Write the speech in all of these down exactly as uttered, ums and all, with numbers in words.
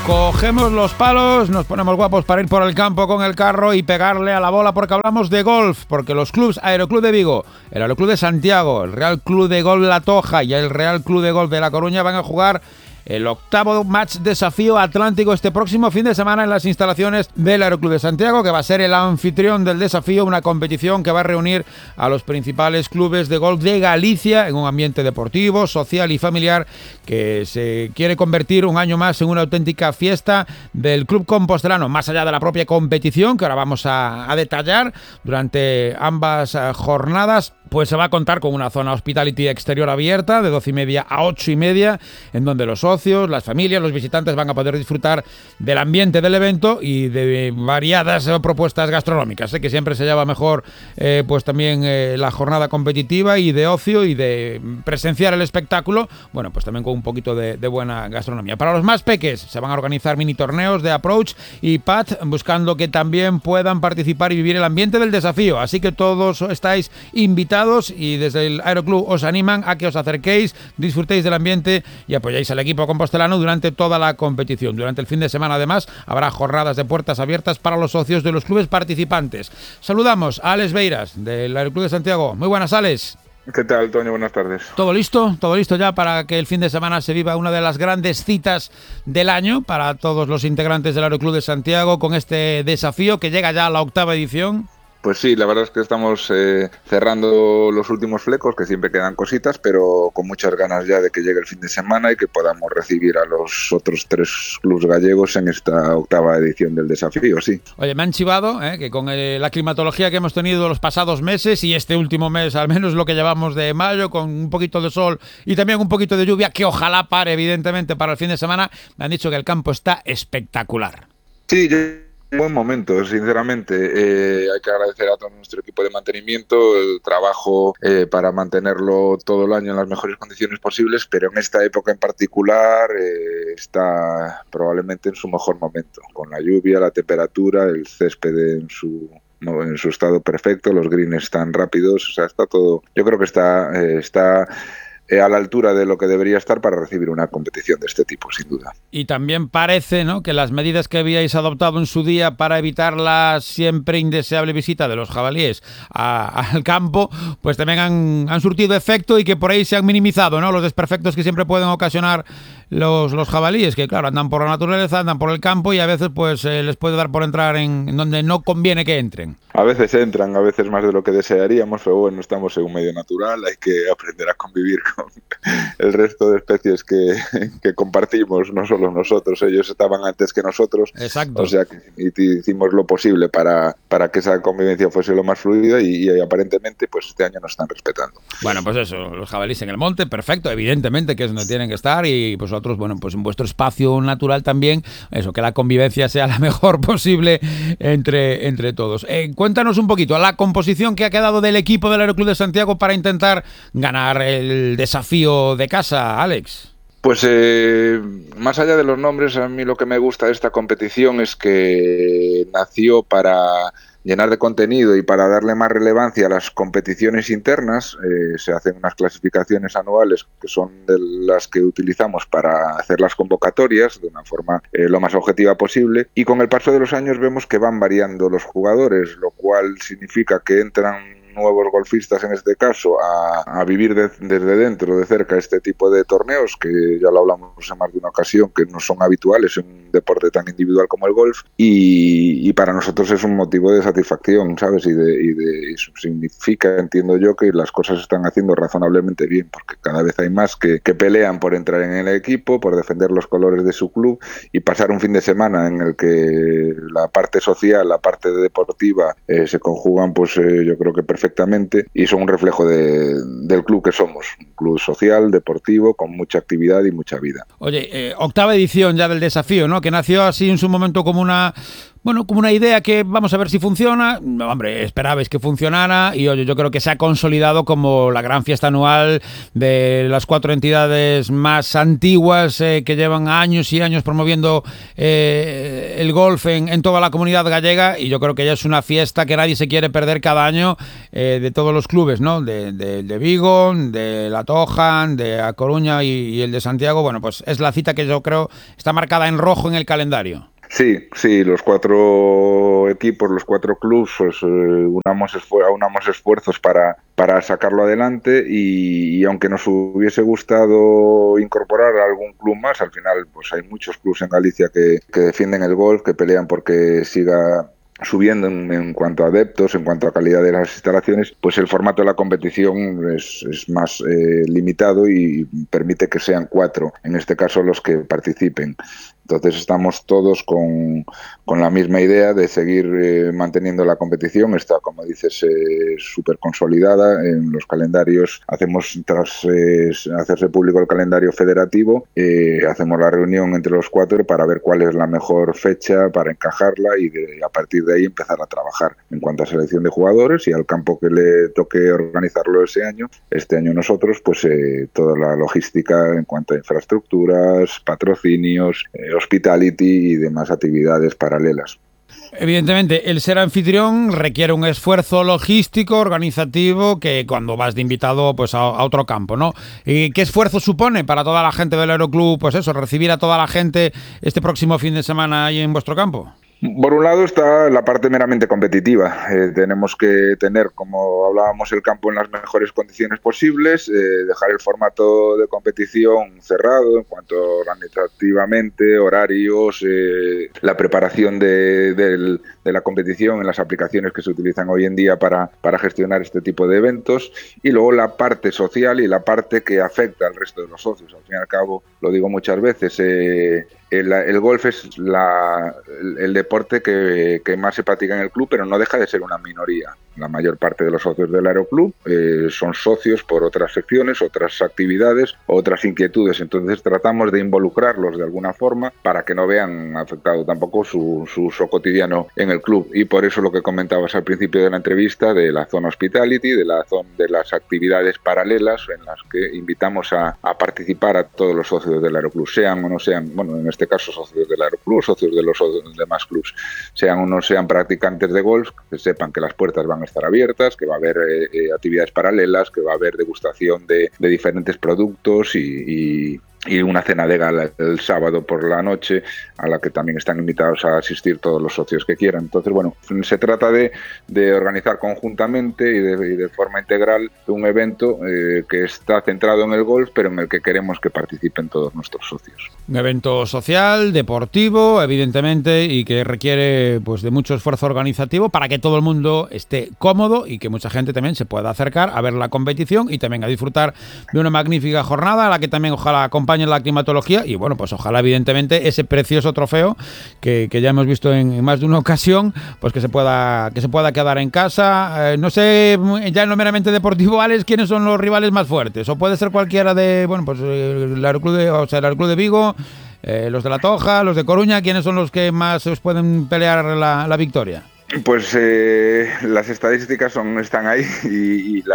Cogemos los palos, nos ponemos guapos para ir por el campo con el carro y pegarle a la bola porque hablamos de golf, porque los clubs Aeroclub de Vigo, el Aeroclub de Santiago, el Real Club de Golf La Toja y el Real Club de Golf de La Coruña van a jugar el octavo match desafío atlántico este próximo fin de semana en las instalaciones del Aeroclub de Santiago, que va a ser el anfitrión del desafío, una competición que va a reunir a los principales clubes de golf de Galicia en un ambiente deportivo, social y familiar que se quiere convertir un año más en una auténtica fiesta del Club Compostelano, más allá de la propia competición que ahora vamos a, a detallar durante ambas uh, jornadas. Pues se va a contar con una zona hospitality exterior abierta de doce y media a ocho y media, en donde los socios, las familias, los visitantes van a poder disfrutar del ambiente del evento y de variadas propuestas gastronómicas. Sé que siempre se lleva mejor eh, pues también eh, la jornada competitiva y de ocio y de presenciar el espectáculo, bueno, pues también con un poquito de, de buena gastronomía. Para los más peques se van a organizar mini torneos de approach y putt, buscando que también puedan participar y vivir el ambiente del desafío. Así que todos estáis invitados y desde el Aeroclub os animan a que os acerquéis, disfrutéis del ambiente y apoyéis al equipo compostelano durante toda la competición. Durante el fin de semana, además, habrá jornadas de puertas abiertas para los socios de los clubes participantes. Saludamos a Alex Beiras, del Aeroclub de Santiago. Muy buenas, Alex. ¿Qué tal, Toño? Buenas tardes. ¿Todo listo? ¿Todo listo ya para que el fin de semana se viva una de las grandes citas del año para todos los integrantes del Aeroclub de Santiago con este desafío que llega ya a la octava edición? Pues sí, la verdad es que estamos eh, cerrando los últimos flecos, que siempre quedan cositas, pero con muchas ganas ya de que llegue el fin de semana y que podamos recibir a los otros tres clubes gallegos en esta octava edición del desafío, sí. Oye, me han chivado eh, que con eh, la climatología que hemos tenido los pasados meses y este último mes, al menos lo que llevamos de mayo, con un poquito de sol y también un poquito de lluvia, que ojalá pare evidentemente para el fin de semana, me han dicho que el campo está espectacular. Sí, yo... Buen momento, sinceramente. Eh, hay que agradecer a todo nuestro equipo de mantenimiento el trabajo eh, para mantenerlo todo el año en las mejores condiciones posibles, pero en esta época en particular eh, está probablemente en su mejor momento, con la lluvia, la temperatura, el césped en su en su estado perfecto, los greens están rápidos, o sea, está todo. Yo creo que está eh, está a la altura de lo que debería estar para recibir una competición de este tipo, sin duda. Y también parece, ¿no?, que las medidas que habíais adoptado en su día para evitar la siempre indeseable visita de los jabalíes a, al campo, pues también han, han surtido efecto y que por ahí se han minimizado, ¿no?, los desperfectos que siempre pueden ocasionar los, los jabalíes, que claro, andan por la naturaleza, andan por el campo y a veces pues eh, les puede dar por entrar en, en donde no conviene que entren. A veces entran, a veces más de lo que desearíamos, pero bueno, estamos en un medio natural, hay que aprender a convivir con el resto de especies que, que compartimos, no solo nosotros, ellos estaban antes que nosotros. Exacto. O sea que hicimos lo posible para, para que esa convivencia fuese lo más fluida y, y aparentemente pues este año nos están respetando. Bueno, pues eso, los jabalíes en el monte, perfecto, evidentemente que es donde tienen que estar y vosotros, bueno, pues en vuestro espacio natural también, eso, que la convivencia sea la mejor posible entre, entre todos. Eh, cuéntanos un poquito la composición que ha quedado del equipo del Aeroclub de Santiago para intentar ganar el desafío de casa, Alex. Pues eh, más allá de los nombres, a mí lo que me gusta de esta competición es que nació para llenar de contenido y para darle más relevancia a las competiciones internas. Eh, se hacen unas clasificaciones anuales que son de las que utilizamos para hacer las convocatorias de una forma eh, lo más objetiva posible, y con el paso de los años vemos que van variando los jugadores, lo cual significa que entran nuevos golfistas en este caso a, a vivir de, desde dentro, de cerca, este tipo de torneos que ya lo hablamos en más de una ocasión, que no son habituales en un deporte tan individual como el golf, y, y para nosotros es un motivo de satisfacción, ¿sabes? Y, de, y, de, y eso significa, entiendo yo, que las cosas se están haciendo razonablemente bien, porque cada vez hay más que, que pelean por entrar en el equipo, por defender los colores de su club y pasar un fin de semana en el que la parte social, la parte deportiva eh, se conjugan, pues eh, yo creo que perfectamente perfectamente y son un reflejo de, del club que somos, un club social, deportivo, con mucha actividad y mucha vida. Oye, eh, octava edición ya del desafío, ¿no?, que nació así en su momento como una Bueno, como una idea que vamos a ver si funciona. No, hombre, esperabais que funcionara y oye, yo creo que se ha consolidado como la gran fiesta anual de las cuatro entidades más antiguas eh, que llevan años y años promoviendo eh, el golf en, en toda la comunidad gallega, y yo creo que ya es una fiesta que nadie se quiere perder cada año eh, de todos los clubes, ¿no? De, de, de Vigo, de La Toja, de A Coruña y, y el de Santiago. Bueno, pues es la cita que yo creo está marcada en rojo en el calendario. Sí, sí, los cuatro equipos, los cuatro clubes, pues eh, unamos, esfu- unamos esfuerzos para, para sacarlo adelante y, y aunque nos hubiese gustado incorporar a algún club más, al final pues hay muchos clubes en Galicia que, que defienden el golf, que pelean porque siga subiendo en, en cuanto a adeptos, en cuanto a calidad de las instalaciones, pues el formato de la competición es, es más eh, limitado y permite que sean cuatro, en este caso los que participen. Entonces estamos todos con, con la misma idea de seguir eh, manteniendo la competición. Está, como dices, eh, súper consolidada. En los calendarios hacemos, tras eh, hacerse público el calendario federativo, eh, hacemos la reunión entre los cuatro para ver cuál es la mejor fecha para encajarla y de, a partir de ahí empezar a trabajar en cuanto a selección de jugadores y al campo que le toque organizarlo ese año. Este año nosotros, pues eh, toda la logística en cuanto a infraestructuras, patrocinios, eh, hospitality y demás actividades paralelas. Evidentemente, el ser anfitrión requiere un esfuerzo logístico, organizativo, que cuando vas de invitado pues a, a otro campo, ¿no? ¿Y qué esfuerzo supone para toda la gente del Aeroclub, pues eso, recibir a toda la gente este próximo fin de semana ahí en vuestro campo? Por un lado está la parte meramente competitiva. Eh, tenemos que tener, como hablábamos, el campo en las mejores condiciones posibles, eh, dejar el formato de competición cerrado en cuanto organizativamente, horarios, eh, la preparación de, de, de la competición en las aplicaciones que se utilizan hoy en día para, para gestionar este tipo de eventos, y luego la parte social y la parte que afecta al resto de los socios. Al fin y al cabo, lo digo muchas veces, eh, El, el golf es la, el, el deporte que, que más se practica en el club, pero no deja de ser una minoría. La mayor parte de los socios del Aeroclub eh, son socios por otras secciones, otras actividades, otras inquietudes. Entonces tratamos de involucrarlos de alguna forma para que no vean afectado tampoco su, su uso cotidiano en el club. Y por eso lo que comentabas al principio de la entrevista de la zona hospitality, de la zona de las actividades paralelas en las que invitamos a, a participar a todos los socios del Aeroclub, sean o no sean, bueno, en este caso socios del Aeroclub, socios de los demás clubs, sean o no sean practicantes de golf, que sepan que las puertas van a estar abiertas, que va a haber eh, eh, actividades paralelas, que va a haber degustación de, de diferentes productos y, y y una cena de gala el sábado por la noche a la que también están invitados a asistir todos los socios que quieran. Entonces, bueno, se trata de, de organizar conjuntamente y de, y de forma integral un evento eh, que está centrado en el golf, pero en el que queremos que participen todos nuestros socios. Un evento social, deportivo, evidentemente, y que requiere pues de mucho esfuerzo organizativo para que todo el mundo esté cómodo y que mucha gente también se pueda acercar a ver la competición y también a disfrutar de una magnífica jornada a la que también ojalá acompañe en la climatología y bueno, pues ojalá evidentemente ese precioso trofeo que, que ya hemos visto en, en más de una ocasión, pues que se pueda que se pueda quedar en casa. Eh, no sé, ya en lo meramente deportivo, Alex, ¿quiénes son los rivales más fuertes? O puede ser cualquiera de, bueno, pues el Aeroclub de, o sea, el Aeroclub de Vigo, eh, los de La Toja, los de Coruña, ¿quiénes son los que más os pueden pelear la, la victoria? Pues eh, las estadísticas son, están ahí y, y la,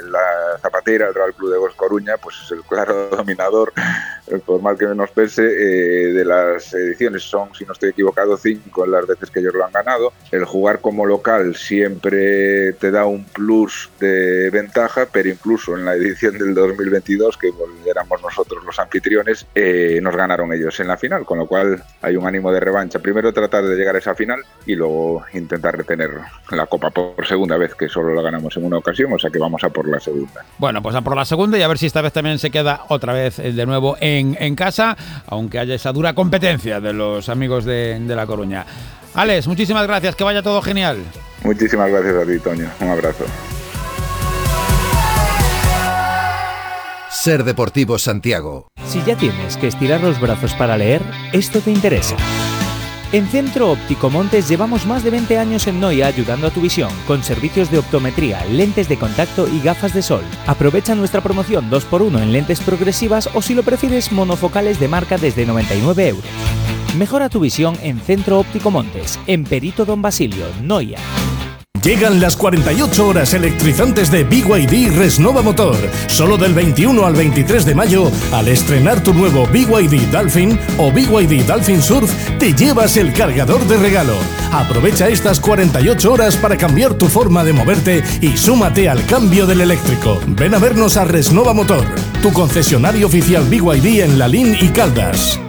la Zapatera, el Real Club de Golf Coruña, pues es el claro dominador, por mal que nos pese, eh, de las ediciones. Son, si no estoy equivocado, cinco las veces que ellos lo han ganado. El jugar como local siempre te da un plus de ventaja, pero incluso en la edición del dos mil veintidós, que éramos nosotros los anfitriones, eh, nos ganaron ellos en la final, con lo cual hay un ánimo de revancha. Primero tratar de llegar a esa final y luego intentar retener la Copa por segunda vez, que solo la ganamos en una ocasión, o sea que vamos a por la segunda. Bueno, pues a por la segunda y a ver si esta vez también se queda otra vez de nuevo en, en casa, aunque haya esa dura competencia de los amigos de, de La Coruña. Alex, muchísimas gracias, que vaya todo genial. Muchísimas gracias a ti, Toño. Un abrazo. Ser Deportivo Santiago. Si ya tienes que estirar los brazos para leer, esto te interesa. En Centro Óptico Montes llevamos más de veinte años en Noia ayudando a tu visión, con servicios de optometría, lentes de contacto y gafas de sol. Aprovecha nuestra promoción dos por uno en lentes progresivas o, si lo prefieres, monofocales de marca desde noventa y nueve euros. Mejora tu visión en Centro Óptico Montes, en Perito Don Basilio, Noia. Llegan las cuarenta y ocho horas electrizantes de B Y D Resnova Motor. Solo del veintiuno al veintitrés de mayo, al estrenar tu nuevo B Y D Dolphin o B Y D Dolphin Surf, te llevas el cargador de regalo. Aprovecha estas cuarenta y ocho horas para cambiar tu forma de moverte y súmate al cambio del eléctrico. Ven a vernos a Resnova Motor, tu concesionario oficial B Y D en Lalín y Caldas.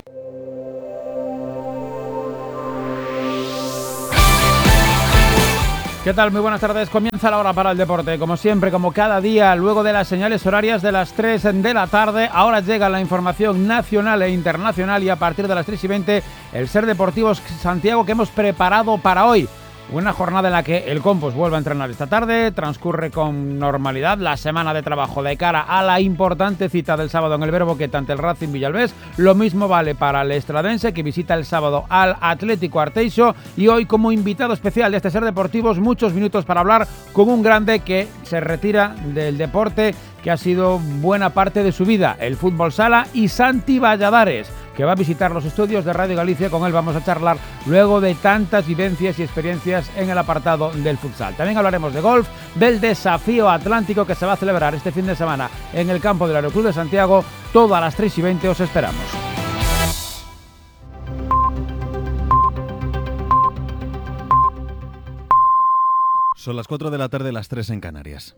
¿Qué tal? Muy buenas tardes. Comienza la hora para el deporte. Como siempre, como cada día, luego de las señales horarias de las tres de la tarde, ahora llega la información nacional e internacional y a partir de las tres y veinte, el Ser Deportivos Santiago que hemos preparado para hoy. Una jornada en la que el Compos vuelve a entrenar esta tarde, transcurre con normalidad la semana de trabajo de cara a la importante cita del sábado en el Verbo Boquete ante el Racing Villalbés. Lo mismo vale para el estradense que visita el sábado al Atlético Arteixo y hoy como invitado especial de este Ser Deportivos muchos minutos para hablar con un grande que se retira del deporte que ha sido buena parte de su vida, el fútbol sala, y Santi Valladares, que va a visitar los estudios de Radio Galicia. Con él vamos a charlar luego de tantas vivencias y experiencias en el apartado del futsal. También hablaremos de golf, del desafío atlántico que se va a celebrar este fin de semana en el campo del Aeroclub de Santiago. Todo a las tres y veinte os esperamos. Son las cuatro de la tarde, las tres en Canarias.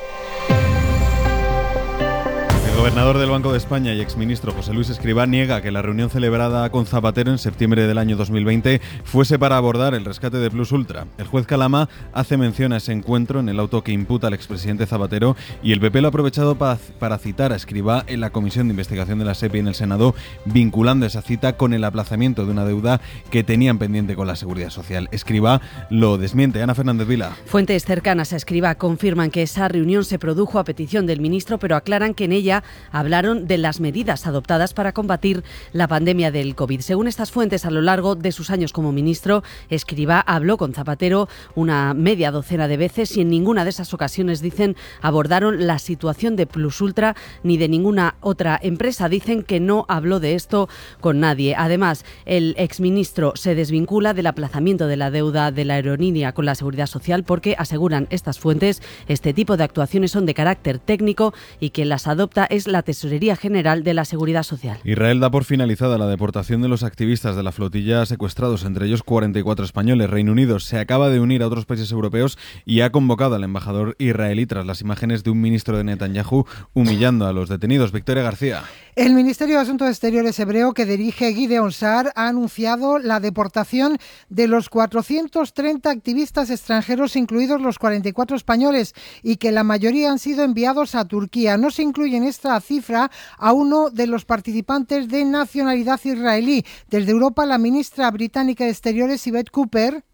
El gobernador del Banco de España y exministro José Luis Escrivá niega que la reunión celebrada con Zapatero en septiembre del año dos mil veinte fuese para abordar el rescate de Plus Ultra. El juez Calama hace mención a ese encuentro en el auto que imputa al expresidente Zapatero y el P P lo ha aprovechado para, para citar a Escrivá en la comisión de investigación de la SEPI en el Senado, vinculando esa cita con el aplazamiento de una deuda que tenían pendiente con la Seguridad Social. Escrivá lo desmiente. Ana Fernández Vila. Fuentes cercanas a Escrivá confirman que esa reunión se produjo a petición del ministro, pero aclaran que en ella hablaron de las medidas adoptadas para combatir la pandemia del COVID. Según estas fuentes, a lo largo de sus años como ministro, Escrivá habló con Zapatero una media docena de veces y en ninguna de esas ocasiones, dicen, abordaron la situación de Plus Ultra ni de ninguna otra empresa. Dicen que no habló de esto con nadie. Además, el exministro se desvincula del aplazamiento de la deuda de la aerolínea con la Seguridad Social porque, aseguran estas fuentes, este tipo de actuaciones son de carácter técnico y quien las adopta es la Tesorería General de la Seguridad Social. Israel da por finalizada la deportación de los activistas de la flotilla secuestrados, entre ellos cuarenta y cuatro españoles. Reino Unido se acaba de unir a otros países europeos y ha convocado al embajador israelí tras las imágenes de un ministro de Netanyahu humillando a los detenidos. Victoria García. El Ministerio de Asuntos Exteriores hebreo que dirige Gideon Saar ha anunciado la deportación de los cuatrocientos treinta activistas extranjeros, incluidos los cuarenta y cuatro españoles, y que la mayoría han sido enviados a Turquía. No se incluye en esta cifra a uno de los participantes de nacionalidad israelí. Desde Europa, la ministra británica de Exteriores, Yvette Cooper,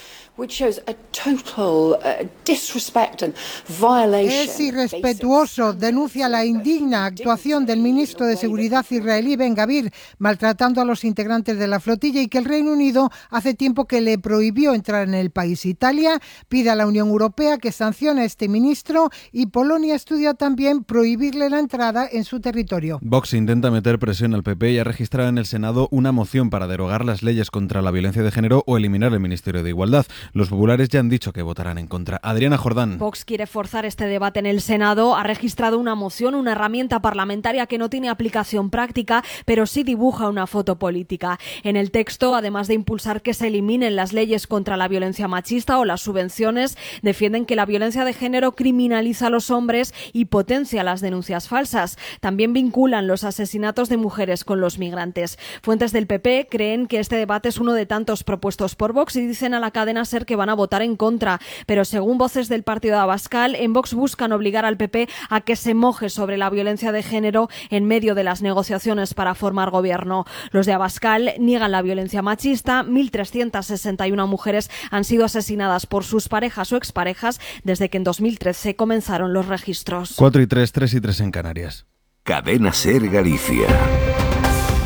es irrespetuoso, denuncia la indigna actuación del ministro de Seguridad israelí Ben Gvir, maltratando a los integrantes de la flotilla, y que el Reino Unido hace tiempo que le prohibió entrar en el país. Italia pide a la Unión Europea que sancione a este ministro y Polonia estudia también prohibirle la entrada en su territorio. Vox intenta meter presión al P P y ha registrado en el Senado una moción para derogar las leyes contra la violencia de género o eliminar el Ministerio de Igualdad. Los populares ya han dicho que votarán en contra. Adriana Jordán. Vox quiere forzar este debate en el Senado. Ha registrado una moción, una herramienta parlamentaria que no tiene aplicación práctica, pero sí dibuja una foto política. En el texto, además de impulsar que se eliminen las leyes contra la violencia machista o las subvenciones, defienden que la violencia de género criminaliza a los hombres y potencia las denuncias falsas. También vinculan los asesinatos de mujeres con los migrantes. Fuentes del P P creen que este debate es uno de tantos propuestos por Vox y dicen a la cadena SER que van a votar en contra. Pero según voces del partido de Abascal, en Vox buscan obligar al P P a que se moje sobre la violencia de género en medio de las negociaciones para formar gobierno. Los de Abascal niegan la violencia machista. mil trescientas sesenta y una mujeres han sido asesinadas por sus parejas o exparejas desde que en dos mil trece comenzaron los registros. cuatro y tres, tres y tres en Canarias. Cadena SER Galicia.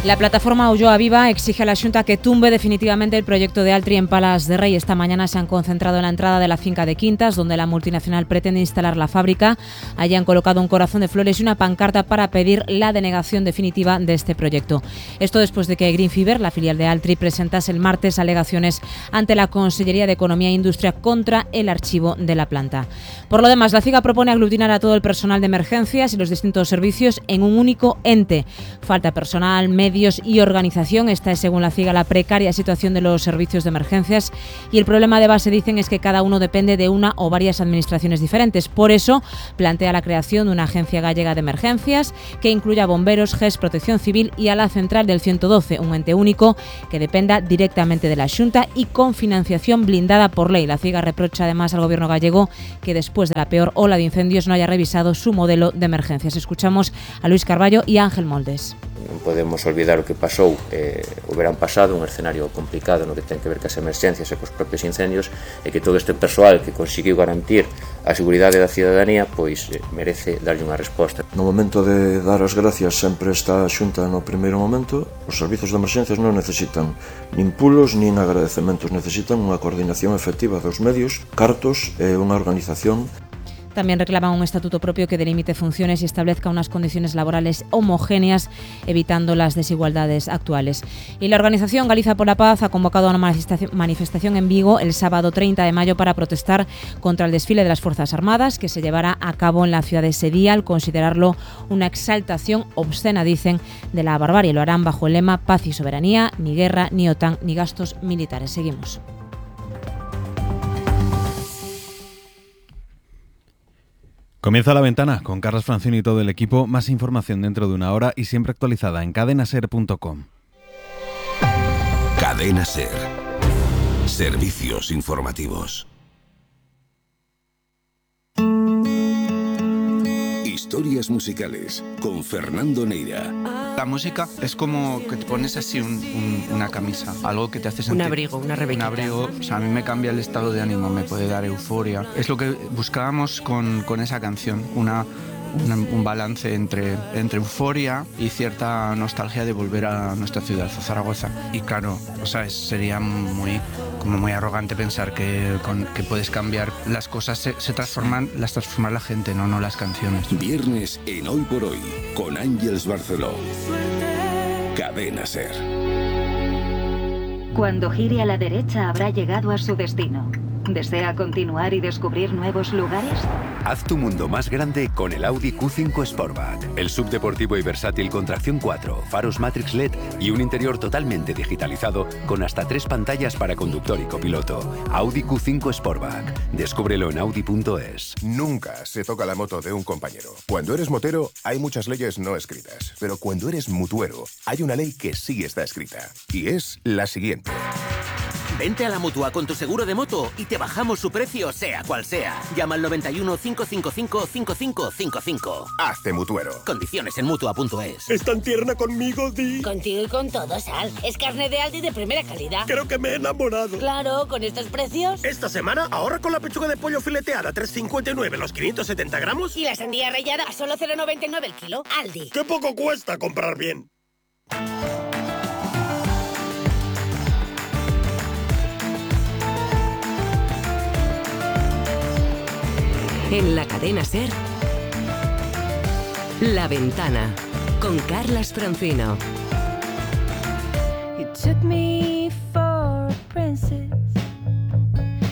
La plataforma Ulloa Viva exige a la Xunta que tumbe definitivamente el proyecto de Altri en Palas de Rei. Esta mañana se han concentrado en la entrada de la finca de Quintas, donde la multinacional pretende instalar la fábrica. Allí han colocado un corazón de flores y una pancarta para pedir la denegación definitiva de este proyecto. Esto después de que Green Fiber, la filial de Altri, presentase el martes alegaciones ante la Consellería de Economía e Industria contra el archivo de la planta. Por lo demás, la CIGA propone aglutinar a todo el personal de emergencias y los distintos servicios en un único ente. Falta personal, medios y organización. Esta es, según la CIGA, la precaria situación de los servicios de emergencias, y el problema de base, dicen, es que cada uno depende de una o varias administraciones diferentes. Por eso plantea la creación de una agencia gallega de emergencias que incluya bomberos, G E S, Protección Civil y a la central del ciento doce, un ente único que dependa directamente de la Xunta y con financiación blindada por ley. La CIGA reprocha además al gobierno gallego que después de la peor ola de incendios no haya revisado su modelo de emergencias. Escuchamos a Luis Carballo y a Ángel Moldes. Non podemos olvidar o que pasou eh, o verán pasado, un escenario complicado no que ten que ver cas emerxencias e cos propios incendios, e que todo este persoal que conseguiu garantir a seguridade da cidadanía pois eh, merece darlle unha resposta. No momento de dar as gracias sempre está a Xunta no primeiro momento. Os servizos de emerxencias non necesitan nin pulos nin agradecementos, necesitan unha coordinación efectiva dos medios, cartos e unha organización. También reclaman un estatuto propio que delimite funciones y establezca unas condiciones laborales homogéneas, evitando las desigualdades actuales. Y la organización Galiza por la Paz ha convocado a una manifestación en Vigo el sábado treinta de mayo para protestar contra el desfile de las Fuerzas Armadas que se llevará a cabo en la ciudad de ese día, al considerarlo una exaltación obscena, dicen, de la barbarie. Lo harán bajo el lema Paz y Soberanía, ni guerra, ni OTAN, ni gastos militares. Seguimos. Comienza La Ventana con Carlos Francino y todo el equipo. Más información dentro de una hora y siempre actualizada en cadena ser punto com. Cadena Ser. Servicios informativos. Historias musicales con Fernando Neira. La música es como que te pones así un, un, una camisa, algo que te hace sentir... Un abrigo, una rebequita. Un abrigo, o sea, a mí me cambia el estado de ánimo, me puede dar euforia. Es lo que buscábamos con, con esa canción, una... Un, un balance entre, entre euforia y cierta nostalgia de volver a nuestra ciudad, a Zaragoza. Y claro, o sea, sería muy, como muy arrogante pensar que, con, que puedes cambiar las cosas, se, se transforman, las transforma la gente, no, no las canciones. Viernes en Hoy por Hoy, con Ángeles Barceló. Cadena Ser. Cuando gire a la derecha habrá llegado a su destino. ¿Desea continuar y descubrir nuevos lugares? Haz tu mundo más grande con el Audi Q cinco Sportback. El subdeportivo y versátil con tracción cuatro, faros Matrix L E D y un interior totalmente digitalizado con hasta tres pantallas para conductor y copiloto. Audi Q cinco Sportback. Descúbrelo en audi punto es. Nunca se toca la moto de un compañero. Cuando eres motero hay muchas leyes no escritas, pero cuando eres mutuero hay una ley que sí está escrita y es la siguiente. Vente a la Mutua con tu seguro de moto y te bajamos su precio, sea cual sea. Llama al noventa y uno, cinco cinco cinco, cinco cinco cinco cinco. Hazte mutuero. Condiciones en mutua punto es. ¿Es tan tierna conmigo, Di? Contigo y con todo, Sal. Es carne de Aldi de primera calidad. Creo que me he enamorado. Claro, con estos precios. Esta semana ahorra con la pechuga de pollo fileteada tres cincuenta y nueve los quinientos setenta gramos. Y la sandía rallada a solo cero noventa y nueve el kilo. Aldi. ¡Qué poco cuesta comprar bien! En la cadena Ser, La Ventana, con Carlas Francino.